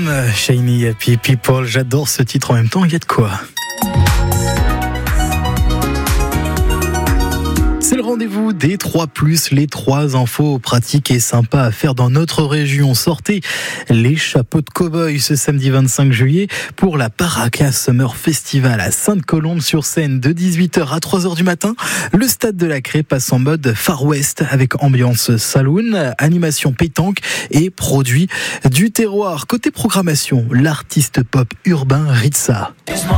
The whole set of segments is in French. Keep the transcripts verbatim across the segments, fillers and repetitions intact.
M, Shiny Happy People, j'adore ce titre en même temps, il y a de quoi. C'est le rendez-vous des trois plus, les trois infos pratiques et sympas à faire dans notre région. Sortez les chapeaux de cow-boy ce samedi vingt-cinq juillet pour la Baraka Summer Festival à Sainte-Colombe-sur-Seine de dix-huit heures à trois heures du matin. Le stade de la Craie passe en mode Far West avec ambiance saloon, animation pétanque et produits du terroir. Côté programmation, l'artiste pop urbain Ritza.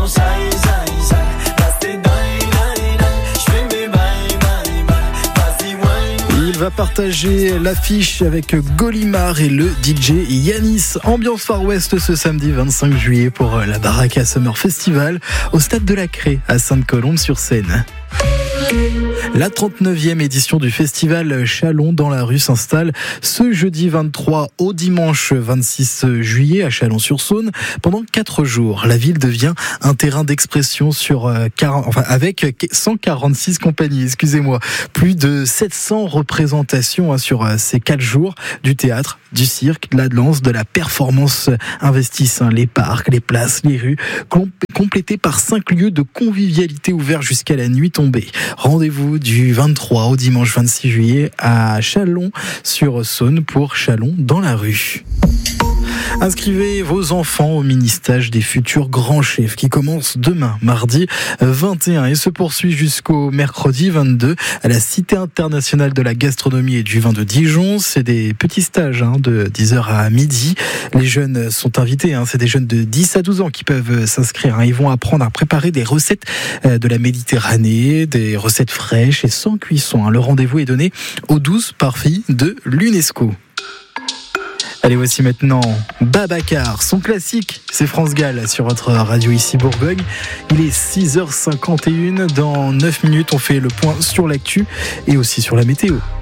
Va partager l'affiche avec Golimar et le D J Yanis. Ambiance Far West ce samedi vingt-cinq juillet pour la Baraka Summer Festival au stade de la Craie à Sainte-Colombe-sur-Seine. La trente-neuvième édition du festival Chalon dans la rue s'installe ce jeudi vingt-trois au dimanche vingt-six juillet à Chalon-sur-Saône. Pendant quatre jours, la ville devient un terrain d'expression sur quarante, enfin avec cent quarante-six compagnies, excusez-moi. Plus de sept cents représentations hein, sur ces quatre jours, du théâtre, du cirque, de la danse, de la performance investissent hein, les parcs, les places, les rues, complétés par cinq lieux de convivialité ouverts jusqu'à la nuit tombée. Rendez-vous du vingt-trois au dimanche vingt-six juillet à Chalon-sur-Saône pour Chalon dans la rue. Inscrivez vos enfants au mini-stage des futurs grands chefs qui commence demain, mardi vingt et un et se poursuit jusqu'au mercredi vingt-deux à la Cité internationale de la gastronomie et du vin de Dijon. C'est des petits stages hein, de dix heures à midi. Les jeunes sont invités, hein, c'est des jeunes de dix à douze ans qui peuvent s'inscrire. Hein. Ils vont apprendre à préparer des recettes de la Méditerranée, des recettes fraîches et sans cuisson. Hein. Le rendez-vous est donné aux douze parvis de l'UNESCO. Allez, voici maintenant Babacar, son classique, c'est France Gall sur votre radio ici Bourgogne. Il est six heures cinquante et une, dans neuf minutes on fait le point sur l'actu et aussi sur la météo.